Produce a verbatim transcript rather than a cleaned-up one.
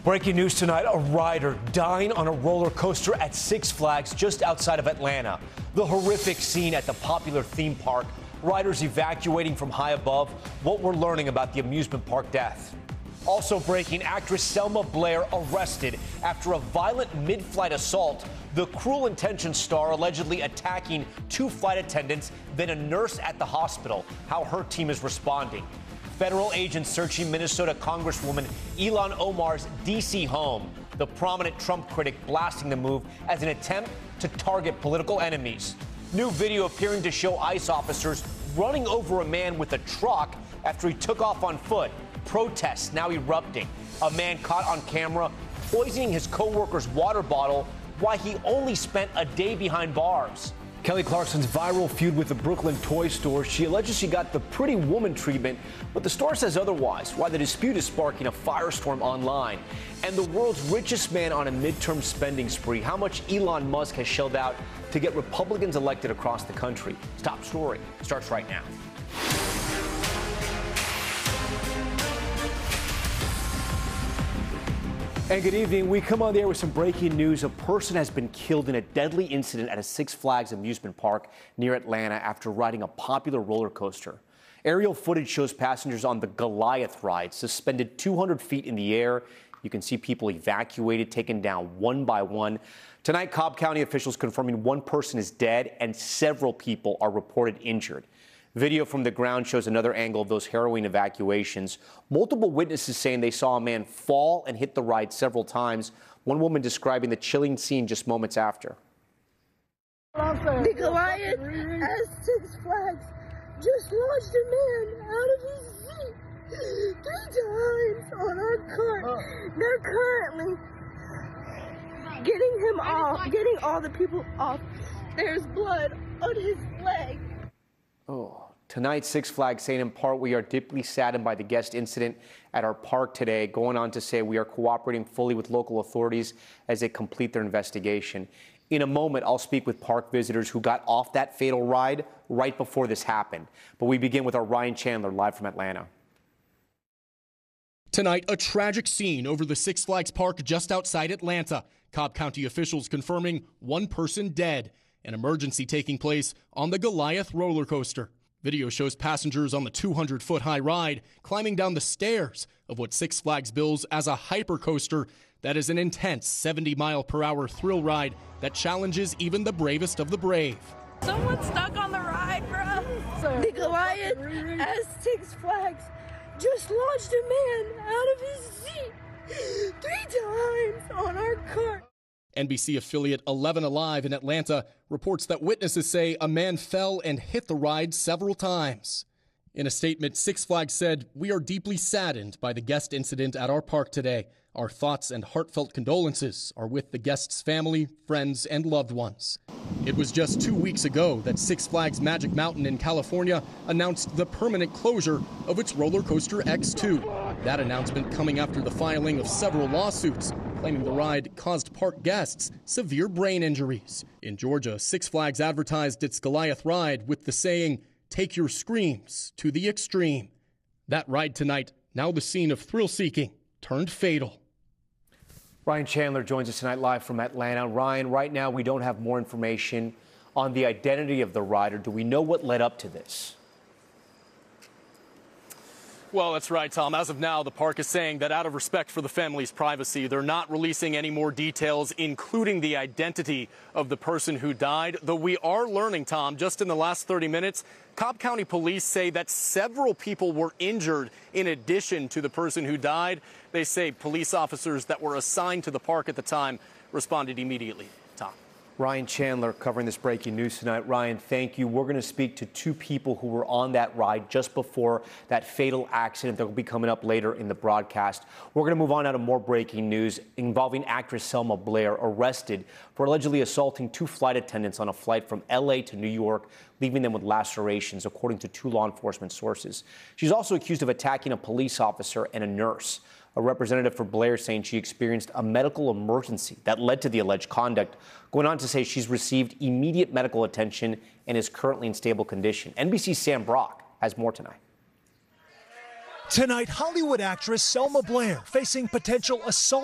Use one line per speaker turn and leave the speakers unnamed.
Breaking news tonight, a rider dying on a roller coaster at Six Flags just outside of Atlanta. The horrific scene at the popular theme park. Riders evacuating from high above. What we're learning about the amusement park death. Also breaking, actress Selma Blair arrested after a violent mid-flight assault. The Cruel Intentions star allegedly attacking two flight attendants, then a nurse at the hospital. How her team is responding. Federal agents searching Minnesota Congresswoman Ilhan Omar's D C home. The prominent Trump critic blasting the move as an attempt to target political enemies. New video appearing to show ICE officers running over a man with a truck after he took off on foot. Protests now erupting. A man caught on camera poisoning his co-worker's water bottle while he only spent a day behind bars. Kelly Clarkson's viral feud with the Brooklyn toy store. She alleges she got the Pretty Woman treatment, but the store says otherwise. Why the dispute is sparking a firestorm online. And the world's richest man on a midterm spending spree. How much Elon Musk has shelled out to get Republicans elected across the country. Top story starts right now. And good evening. We come on the air with some breaking news. A person has been killed in a deadly incident at a Six Flags amusement park near Atlanta after riding a popular roller coaster. Aerial footage shows passengers on the Goliath ride suspended two hundred feet in the air. You can see people evacuated, taken down one by one. Tonight, Cobb County officials confirming one person is dead and several people are reported injured. Video from the ground shows another angle of those harrowing evacuations. Multiple witnesses saying they saw a man fall and hit the ride several times. One woman describing the chilling scene just moments after.
The Goliath at Six Flags just launched a man out of his seat three times on our cart. They're currently getting him off, getting all the people off. There's blood on his leg.
Oh. Tonight, Six Flags saying in part, we are deeply saddened by the guest incident at our park today, going on to say we are cooperating fully with local authorities as they complete their investigation. In a moment, I'll speak with park visitors who got off that fatal ride right before this happened. But we begin with our Ryan Chandler live from Atlanta.
Tonight, a tragic scene over the Six Flags park just outside Atlanta. Cobb County officials confirming one person dead. An emergency taking place on the Goliath roller coaster. Video shows passengers on the two hundred foot high ride climbing down the stairs of what Six Flags bills as a hypercoaster that is an intense seventy mile per hour thrill ride that challenges even the bravest of the brave.
Someone's stuck on the ride, bro.
The Goliath at Six Flags just launched a man out of his seat three times on our cart.
N B C affiliate eleven Alive in Atlanta reports that witnesses say a man fell and hit the ride several times. In a statement, Six Flags said, "We are deeply saddened by the guest incident at our park today. Our thoughts and heartfelt condolences are with the guest's family, friends, and loved ones." It was just two weeks ago that Six Flags Magic Mountain in California announced the permanent closure of its roller coaster X two. That announcement coming after the filing of several lawsuits claiming the ride caused park guests severe brain injuries. In Georgia, Six Flags advertised its Goliath ride with the saying, "Take your screams to the extreme." That ride tonight, now the scene of thrill-seeking, turned fatal.
Ryan Chandler joins us tonight live from Atlanta. Ryan, right now we don't have more information on the identity of the rider. Do we know what led up to this?
Well, that's right, Tom. As of now, the park is saying that out of respect for the family's privacy, they're not releasing any more details, including the identity of the person who died. Though we are learning, Tom, just in the last thirty minutes, Cobb County police say that several people were injured in addition to the person who died. They say police officers that were assigned to the park at the time responded immediately. Tom.
Ryan Chandler covering this breaking news tonight. Ryan, thank you. We're going to speak to two people who were on that ride just before that fatal accident that will be coming up later in the broadcast. We're going to move on now to more breaking news involving actress Selma Blair, arrested for allegedly assaulting two flight attendants on a flight from L A to New York, leaving them with lacerations, according to two law enforcement sources. She's also accused of attacking a police officer and a nurse. A representative for Blair saying she experienced a medical emergency that led to the alleged conduct, going on to say she's received immediate medical attention and is currently in stable condition. N B C's Sam Brock has more tonight.
Tonight, Hollywood actress Selma Blair facing potential assault